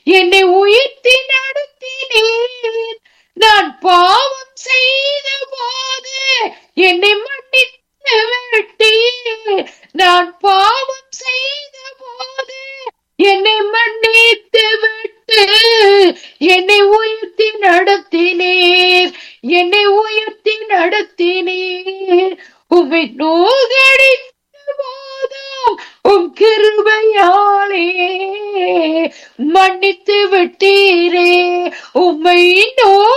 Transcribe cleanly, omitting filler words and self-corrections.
என்னை உயர்த்தி நடத்தினீர். நான் பாவம் செய்த போது என்னை மன்னித்து விட்டீர். நான் பாவம் செய்த போது என்னை மன்னித்து விட்டு என்னை உயர்த்தி நடத்தினீர். என்னை உயர்த்தி நடத்தினீர். உம்மை நோகடித்த போதும் உம் கிருபையாலே மன்னித்து விட்டீரே. உம்மை